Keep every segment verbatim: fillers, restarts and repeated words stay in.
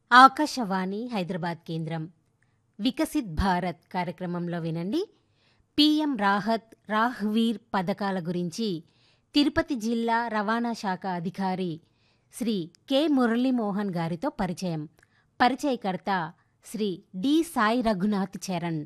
ఆకాశవాణి హైదరాబాద్ కేంద్రం వికసిత్ భారత్ కార్యక్రమంలో వినండి. పీఎం రాహత్ రాహ్వీర్ పథకాల గురించి తిరుపతి జిల్లా రవాణా శాఖ అధికారి శ్రీ కె మురళీమోహన్ గారితో పరిచయం. పరిచయకర్త శ్రీ డి సాయి రఘునాథ్ చరణ్.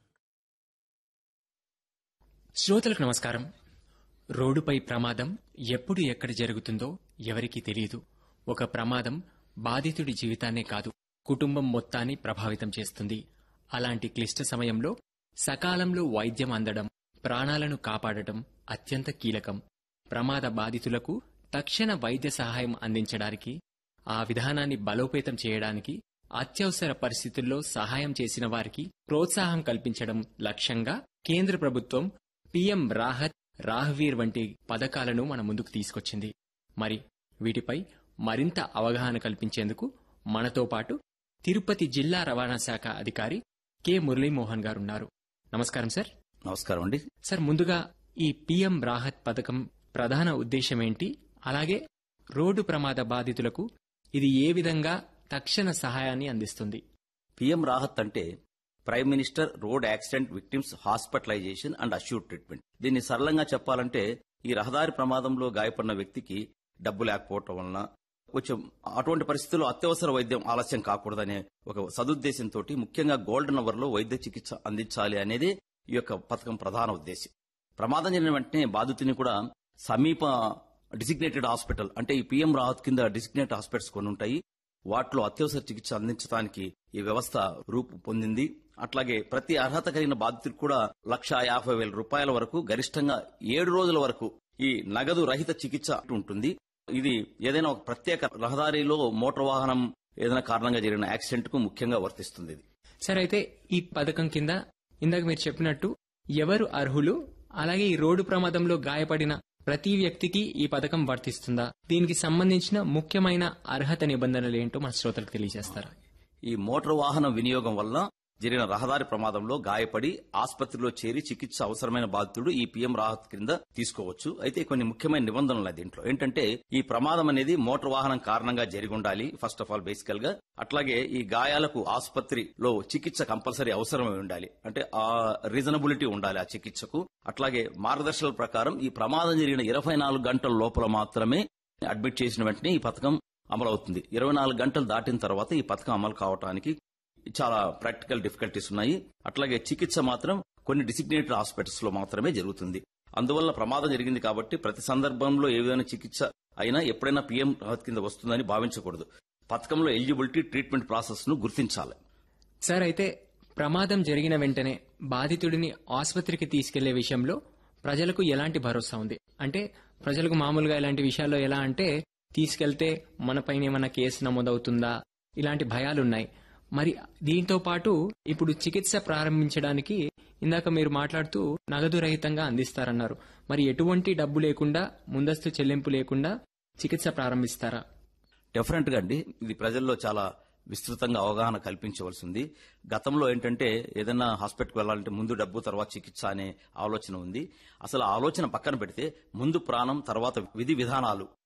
శ్రోతలకు నమస్కారం. రోడ్డుపై ప్రమాదం ఎప్పుడు ఎక్కడ జరుగుతుందో ఎవరికీ తెలియదు. ఒక ప్రమాదం బాధితుడి జీవితాన్నే కాదు, కుటుంబం మొత్తాన్ని ప్రభావితం చేస్తుంది. అలాంటి క్లిష్ట సమయంలో సకాలంలో వైద్యం అందడం, ప్రాణాలను కాపాడటం అత్యంత కీలకం. ప్రమాద బాధితులకు తక్షణ వైద్య సహాయం అందించడానికి, ఆ విధానాన్ని బలోపేతం చేయడానికి, అత్యవసర పరిస్థితుల్లో సహాయం చేసిన వారికి ప్రోత్సాహం కల్పించడం లక్ష్యంగా కేంద్ర ప్రభుత్వం పీఎం రాహత్ రాహ్వీర్ వంటి పథకాలను మన ముందుకు తీసుకొచ్చింది. మరి వీటిపై మరింత అవగాహన కల్పించేందుకు మనతో పాటు తిరుపతి జిల్లా రవాణా శాఖ అధికారి కె మురళీమోహన్ గారున్నారు. నమస్కారం సార్. నమస్కారం అండి. సార్, ముందుగా ఈ పీఎం రాహత్ పథకం ప్రధాన ఉద్దేశం ఏంటి? అలాగే రోడ్డు ప్రమాద బాధితులకు ఇది ఏ విధంగా తక్షణ సహాయాన్ని అందిస్తుంది? పీఎం రాహత్ అంటే prime minister road accident victims hospitalisation and assured treatment. దీన్ని సరళంగా చెప్పాలంటే, ఈ రహదారి ప్రమాదంలో గాయపడిన వ్యక్తికి డబ్బు లేకపోవటం వలన కొంచెం అటువంటి పరిస్థితుల్లో అత్యవసర వైద్యం ఆలస్యం కాకూడదనే ఒక సదుద్దేశంతో ముఖ్యంగా గోల్డెన్ అవర్ లో వైద్య చికిత్స అందించాలి అనేది ఈ యొక్క పథకం ప్రధాన ఉద్దేశం. ప్రమాదం జరిగిన వెంటనే బాధితుని కూడా సమీప డిసిగ్నేటెడ్ హాస్పిటల్, అంటే ఈ పీఎం రాహత్ కింద డిసిగ్నేటెడ్ హాస్పిటల్స్ కొన్ని ఉంటాయి, వాటిలో అత్యవసర చికిత్స అందించడానికి ఈ వ్యవస్థ రూపు పొందింది. అట్లాగే ప్రతి అర్హత కలిగిన బాధితులకు కూడా లక్షా యాభై వేల రూపాయల వరకు, గరిష్టంగా ఏడు రోజుల వరకు ఈ నగదు రహిత చికిత్స ఉంటుంది. ఇది ఏదైనా ఒక ప్రత్యేక రహదారిలో మోటార్ వాహనం ఏదైనా కారణంగా జరిగిన యాక్సిడెంట్ కు ముఖ్యంగా వర్తిస్తుంది. సార్, అయితే ఈ పథకం కింద ఇందాక మీరు చెప్పినట్టు ఎవరు అర్హులు, అలాగే ఈ రోడ్డు ప్రమాదంలో గాయపడిన ప్రతి వ్యక్తికి ఈ పథకం వర్తిస్తుందా? దీనికి సంబంధించిన ముఖ్యమైన అర్హత నిబంధనలు ఏంటో మన శ్రోతలకు తెలియజేస్తారా? ఈ మోటార్ వాహన వినియోగం వల్ల జరిగిన రహదారి ప్రమాదంలో గాయపడి ఆసుపత్రిలో చేరి చికిత్స అవసరమైన బాధితుడు ఈ పీఎం రాహత్ కింద తీసుకోవచ్చు. అయితే కొన్ని ముఖ్యమైన నిబంధనలు దీంట్లో ఏంటంటే, ఈ ప్రమాదం అనేది మోటార్ వాహనం కారణంగా జరిగి ఉండాలి ఫస్ట్ ఆఫ్ ఆల్ బేసికల్ గా. అట్లాగే ఈ గాయాలకు ఆసుపత్రిలో చికిత్స కంపల్సరీ అవసరమై ఉండాలి, అంటే ఆ రీజనబిలిటీ ఉండాలి ఆ చికిత్సకు. అట్లాగే మార్గదర్శకాల ప్రకారం ఈ ప్రమాదం జరిగిన ఇరవై నాలుగు గంటల లోపల మాత్రమే అడ్మిట్ చేసిన వెంటనే ఈ పథకం అమలవుతుంది. ఇరవై నాలుగు గంటలు దాటిన తర్వాత ఈ పథకం అమలు కావడానికి చాలా ప్రాక్టికల్ డిఫికల్టీస్ ఉన్నాయి. అట్లాగే చికిత్స మాత్రం కొన్ని డిసిగ్నేటెడ్ హాస్పిటల్స్ లో మాత్రమే జరుగుతుంది. అందువల్ల ప్రమాదం జరిగింది కాబట్టి ప్రతి సందర్భంలో ఏ విధమైన చికిత్స అయినా ఎప్పుడైనా పీఎం రాహత్ కింద వస్తుందని భావించకూడదు. పథకంలో ఎలిజిబిలిటీ, ట్రీట్మెంట్ ప్రాసెస్ ను గుర్తించాలి. సార్, అయితే ప్రమాదం జరిగిన వెంటనే బాధితుడిని ఆసుపత్రికి తీసుకెళ్లే విషయంలో ప్రజలకు ఎలాంటి భరోసా ఉంది? అంటే ప్రజలకు మామూలుగా ఇలాంటి విషయాల్లో ఎలా అంటే, తీసుకెళ్తే మనపైన ఏమైనా కేసు నమోదవుతుందా, ఇలాంటి భయాలున్నాయి. మరి దీంతో పాటు ఇప్పుడు చికిత్స ప్రారంభించడానికి ఇందాక మీరు మాట్లాడుతూ నగదు రహితంగా అందిస్తారన్నారు. మరి ఎటువంటి డబ్బు లేకుండా, ముందస్తు చెల్లింపు లేకుండా చికిత్స ప్రారంభిస్తారా? డెఫినెట్ గా అండి, ఇది ప్రజల్లో చాలా విస్తృతంగా అవగాహన కల్పించవలసింది. గతంలో ఏంటంటే, ఏదైనా హాస్పిటల్కి వెళ్లాలంటే ముందు డబ్బు తర్వాత చికిత్స అనే ఆలోచన ఉంది. అసలు ఆలోచన పక్కన పెడితే ముందు ప్రాణం తర్వాత విధి విధానాలు